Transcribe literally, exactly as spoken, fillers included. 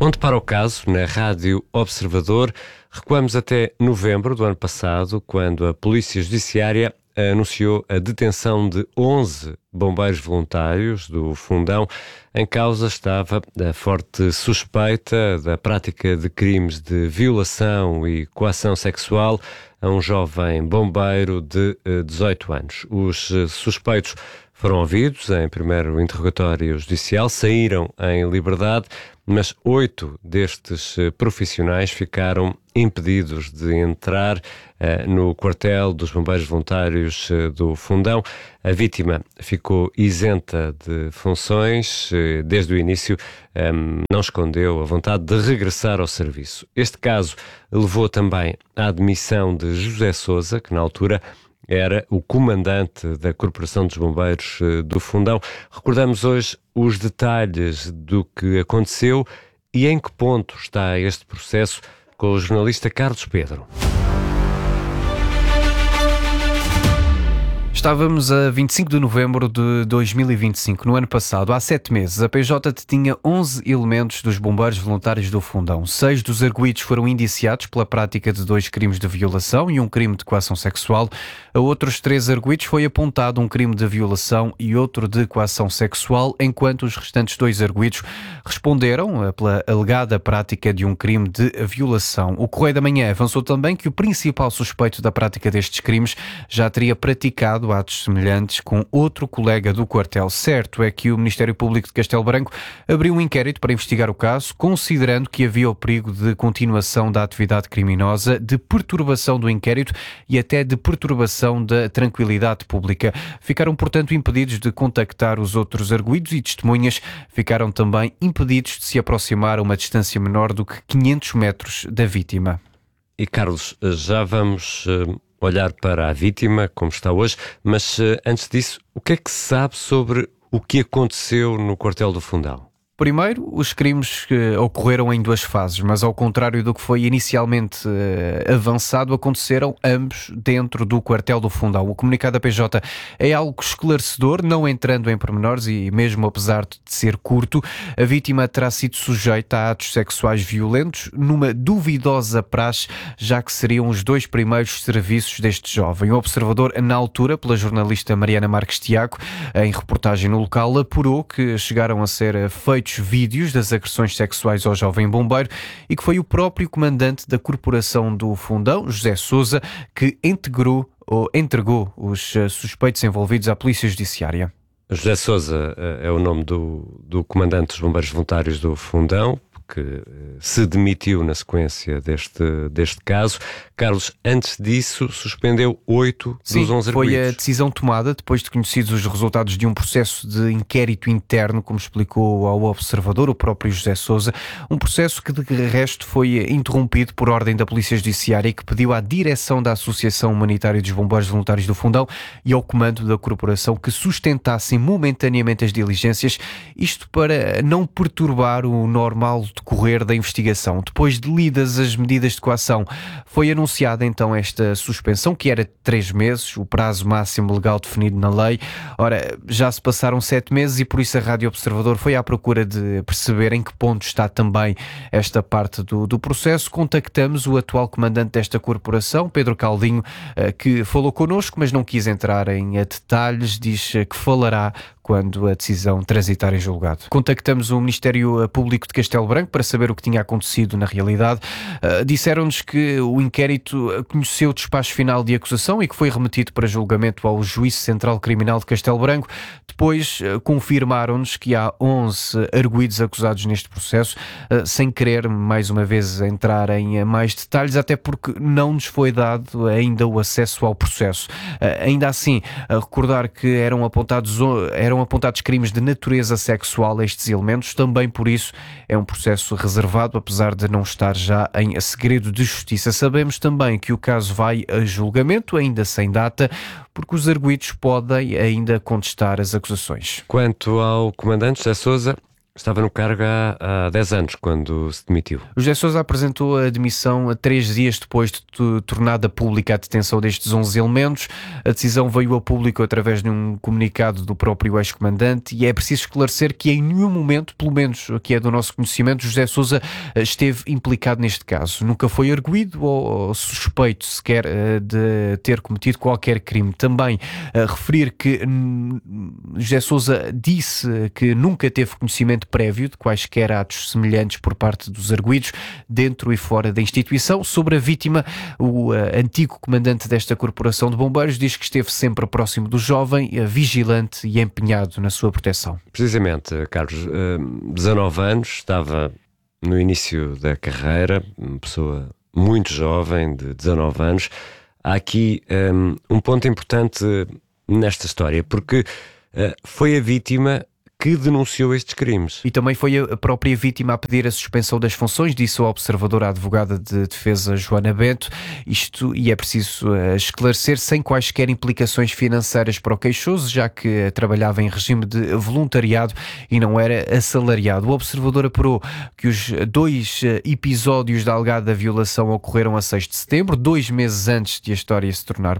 Onde para o caso, na Rádio Observador, recuamos até novembro do ano passado, quando a Polícia Judiciária anunciou a detenção de onze bombeiros voluntários do Fundão. Em causa estava a forte suspeita da prática de crimes de violação e coação sexual a um jovem bombeiro de dezoito anos. Os suspeitos foram ouvidos em primeiro interrogatório judicial, saíram em liberdade, mas oito destes profissionais ficaram impedidos de entrar uh, no quartel dos bombeiros voluntários uh, do Fundão. A vítima ficou isenta de funções. Uh, desde o início um, não escondeu a vontade de regressar ao serviço. Este caso levou também à admissão de José Sousa, que na altura era o comandante da Corporação dos Bombeiros uh, do Fundão. Recordamos hoje os detalhes do que aconteceu e em que ponto está este processo com o jornalista Carlos Pedro. Estávamos a vinte e cinco de novembro de dois mil e vinte e cinco. No ano passado, há sete meses, a P J detinha onze elementos dos bombeiros voluntários do Fundão. Seis dos arguidos foram indiciados pela prática de dois crimes de violação e um crime de coação sexual. A outros três arguidos foi apontado um crime de violação e outro de coação sexual, enquanto os restantes dois arguidos responderam pela alegada prática de um crime de violação. O Correio da Manhã avançou também que o principal suspeito da prática destes crimes já teria praticado atos semelhantes com outro colega do quartel. Certo é que o Ministério Público de Castelo Branco abriu um inquérito para investigar o caso, considerando que havia o perigo de continuação da atividade criminosa, de perturbação do inquérito e até de perturbação da tranquilidade pública. Ficaram, portanto, impedidos de contactar os outros arguidos e testemunhas. Ficaram também impedidos de se aproximar a uma distância menor do que quinhentos metros da vítima. E Carlos, já vamos Uh... olhar para a vítima, como está hoje, mas antes disso, o que é que se sabe sobre o que aconteceu no quartel do Fundão? Primeiro, os crimes que ocorreram em duas fases, mas ao contrário do que foi inicialmente uh, avançado, aconteceram ambos dentro do quartel do Fundão. O comunicado da P J é algo esclarecedor, não entrando em pormenores e mesmo apesar de ser curto, a vítima terá sido sujeita a atos sexuais violentos numa duvidosa praxe, já que seriam os dois primeiros serviços deste jovem. O Observador, na altura, pela jornalista Mariana Marques Tiago, em reportagem no local, apurou que chegaram a ser feitos vídeos das agressões sexuais ao jovem bombeiro e que foi o próprio comandante da Corporação do Fundão, José Sousa, que integrou ou entregou os suspeitos envolvidos à Polícia Judiciária. José Sousa é o nome do, do comandante dos bombeiros voluntários do Fundão, que se demitiu na sequência deste, deste caso. Carlos, antes disso, suspendeu oito dos onze arguidos. Foi a decisão tomada depois de conhecidos os resultados de um processo de inquérito interno, como explicou ao Observador o próprio José Sousa, um processo que de resto foi interrompido por ordem da Polícia Judiciária e que pediu à direção da Associação Humanitária dos Bombeiros Voluntários do Fundão e ao comando da corporação que sustentassem momentaneamente as diligências, isto para não perturbar o normal decorrer da investigação. Depois de lidas as medidas de coação, foi anunciada então esta suspensão, que era de três meses, o prazo máximo legal definido na lei. Ora, já se passaram sete meses e por isso a Rádio Observador foi à procura de perceber em que ponto está também esta parte do, do processo. Contactamos o atual comandante desta corporação, Pedro Caldinho, que falou connosco, mas não quis entrar em detalhes, diz que falará quando a decisão transitar em julgado. Contactamos o Ministério Público de Castelo Branco para saber o que tinha acontecido na realidade. Uh, disseram-nos que o inquérito conheceu o despacho final de acusação e que foi remetido para julgamento ao Juízo Central Criminal de Castelo Branco. Depois uh, confirmaram-nos que há onze arguidos acusados neste processo, uh, sem querer mais uma vez entrar em uh, mais detalhes, até porque não nos foi dado ainda o acesso ao processo. Uh, ainda assim, uh, recordar que eram apontados eram apontados crimes de natureza sexual a estes elementos, também por isso é um processo reservado, apesar de não estar já em segredo de justiça. Sabemos também que o caso vai a julgamento, ainda sem data, porque os arguidos podem ainda contestar as acusações. Quanto ao comandante José Sousa, Estava no cargo há, há dez anos, quando se demitiu. José Sousa apresentou a demissão a três dias depois de tornada pública a detenção destes onze elementos. A decisão veio a público através de um comunicado do próprio ex-comandante e é preciso esclarecer que em nenhum momento, pelo menos que é do nosso conhecimento, José Sousa esteve implicado neste caso. Nunca foi arguido ou suspeito sequer de ter cometido qualquer crime. Também a referir que José Sousa disse que nunca teve conhecimento prévio de quaisquer atos semelhantes por parte dos arguidos dentro e fora da instituição. Sobre a vítima, o uh, antigo comandante desta corporação de bombeiros diz que esteve sempre próximo do jovem, uh, vigilante e empenhado na sua proteção. Precisamente, Carlos, uh, dezanove anos, estava no início da carreira, uma pessoa muito jovem, de dezanove anos. Há aqui um, um ponto importante nesta história, porque uh, foi a vítima que denunciou estes crimes. E também foi a própria vítima a pedir a suspensão das funções, disse ao observador a advogada de defesa Joana Bento. Isto, e é preciso uh, esclarecer, sem quaisquer implicações financeiras para o queixoso, já que uh, trabalhava em regime de voluntariado e não era assalariado. O observador apurou que os dois uh, episódios da alegada violação ocorreram a seis de setembro, dois meses antes de a história se tornar